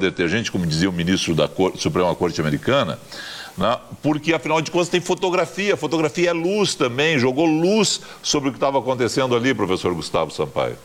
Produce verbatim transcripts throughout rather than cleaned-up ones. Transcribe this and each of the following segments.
detergente, como dizia o ministro da Cor- Suprema Corte Americana, né? Porque, afinal de contas, tem fotografia. Fotografia é luz também, jogou luz sobre o que estava acontecendo ali, professor Gustavo Sampaio.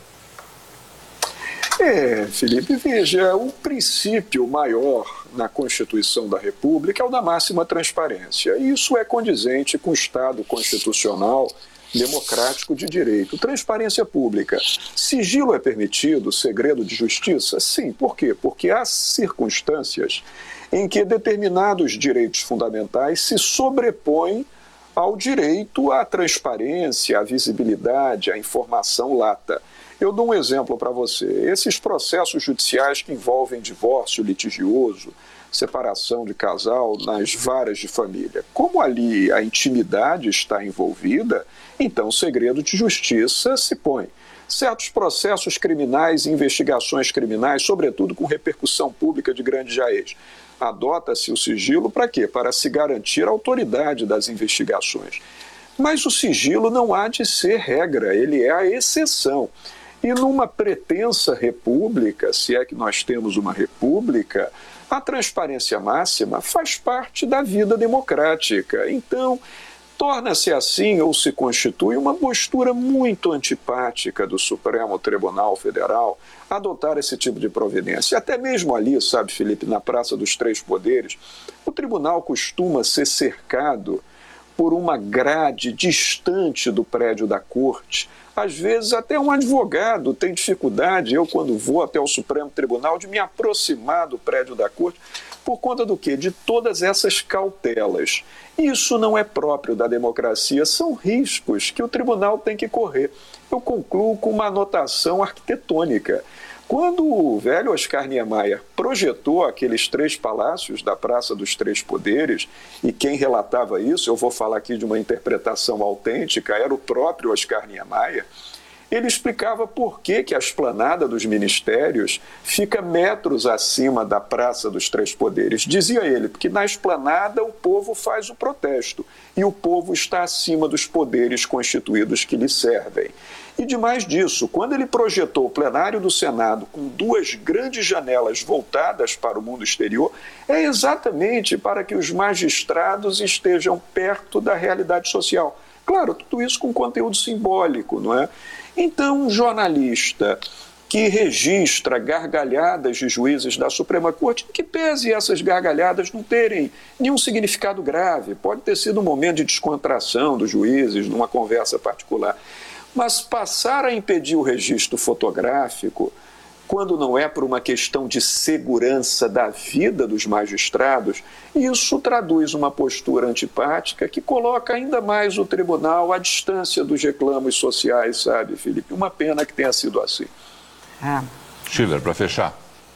É, Felipe, veja, o princípio maior na Constituição da República é o da máxima transparência. Isso é condizente com o Estado constitucional democrático de direito. Transparência pública. Sigilo é permitido? Segredo de justiça? Sim. Por quê? Porque há circunstâncias em que determinados direitos fundamentais se sobrepõem ao direito à transparência, à visibilidade, à informação lata. Eu dou um exemplo para você. Esses processos judiciais que envolvem divórcio litigioso, separação de casal nas varas de família. Como ali a intimidade está envolvida, então o segredo de justiça se põe. Certos processos criminais e investigações criminais, sobretudo com repercussão pública de grande jaez, adota-se o sigilo para quê? Para se garantir a autoridade das investigações. Mas o sigilo não há de ser regra, ele é a exceção. E numa pretensa república, se é que nós temos uma república, a transparência máxima faz parte da vida democrática. Então, torna-se assim, ou se constitui, uma postura muito antipática do Supremo Tribunal Federal adotar esse tipo de providência. Até mesmo ali, sabe, Felipe, na Praça dos Três Poderes, o tribunal costuma ser cercado por uma grade distante do prédio da corte. Às vezes até um advogado tem dificuldade, eu quando vou até o Supremo Tribunal, de me aproximar do prédio da corte, por conta do quê? De todas essas cautelas. Isso não é próprio da democracia, são riscos que o tribunal tem que correr. Eu concluo com uma anotação arquitetônica. Quando o velho Oscar Niemeyer projetou aqueles três palácios da Praça dos Três Poderes, e quem relatava isso, eu vou falar aqui de uma interpretação autêntica, era o próprio Oscar Niemeyer, ele explicava por que, que a esplanada dos ministérios fica metros acima da Praça dos Três Poderes. Dizia ele, porque na esplanada o povo faz o protesto e o povo está acima dos poderes constituídos que lhe servem. E demais disso, quando ele projetou o plenário do Senado com duas grandes janelas voltadas para o mundo exterior, é exatamente para que os magistrados estejam perto da realidade social. Claro, tudo isso com conteúdo simbólico, não é? Então, um jornalista que registra gargalhadas de juízes da Suprema Corte, que pese essas gargalhadas não terem nenhum significado grave, pode ter sido um momento de descontração dos juízes, numa conversa particular, mas passar a impedir o registro fotográfico, quando não é por uma questão de segurança da vida dos magistrados, isso traduz uma postura antipática que coloca ainda mais o tribunal à distância dos reclamos sociais, sabe, Felipe? Uma pena que tenha sido assim. Ah. Schiller, para fechar.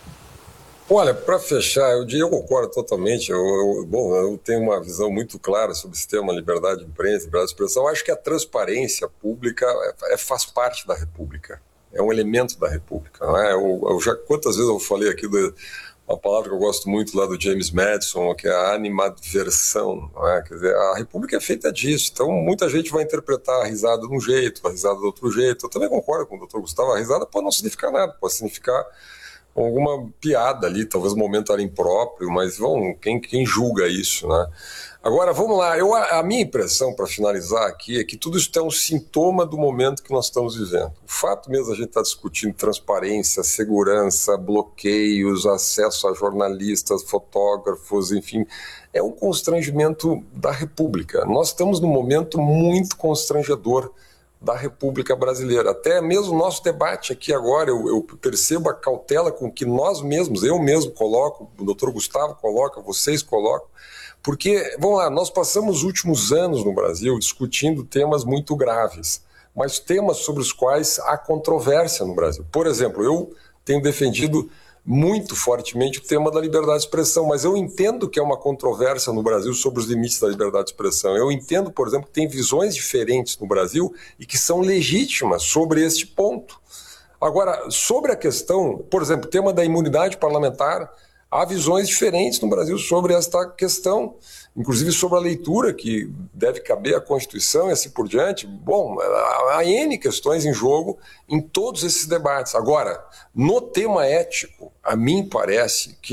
Olha, para fechar, eu, eu concordo totalmente. Eu, eu, bom, eu tenho uma visão muito clara sobre esse tema, liberdade de imprensa, liberdade de expressão. Eu acho que a transparência pública é, é, faz parte da República. É um elemento da República. Não é? eu, eu já, quantas vezes eu falei aqui de uma palavra que eu gosto muito lá do James Madison, que é a animadversão. Não é? Quer dizer, a República é feita disso. Então, muita gente vai interpretar a risada de um jeito, a risada do outro jeito. Eu também concordo com o doutor Gustavo. A risada pode não significar nada, pode significar alguma piada ali, talvez um momento era impróprio, mas bom, quem, quem julga isso, né? Agora, vamos lá, eu, a, a minha impressão, para finalizar aqui, é que tudo isso é um sintoma do momento que nós estamos vivendo. O fato mesmo a gente estar discutindo transparência, segurança, bloqueios, acesso a jornalistas, fotógrafos, enfim, é um constrangimento da República. Nós estamos num momento muito constrangedor da República Brasileira. Até mesmo o nosso debate aqui agora, eu, eu percebo a cautela com que nós mesmos, eu mesmo coloco, o doutor Gustavo coloca, vocês colocam, porque, vamos lá, nós passamos os últimos anos no Brasil discutindo temas muito graves, mas temas sobre os quais há controvérsia no Brasil. Por exemplo, eu tenho defendido muito fortemente o tema da liberdade de expressão, mas eu entendo que é uma controvérsia no Brasil sobre os limites da liberdade de expressão. Eu entendo, por exemplo, que tem visões diferentes no Brasil e que são legítimas sobre este ponto. Agora, sobre a questão, por exemplo, o tema da imunidade parlamentar, há visões diferentes no Brasil sobre esta questão, inclusive sobre a leitura que deve caber à Constituição e assim por diante. Bom, há N questões em jogo em todos esses debates. Agora, no tema ético, a mim parece que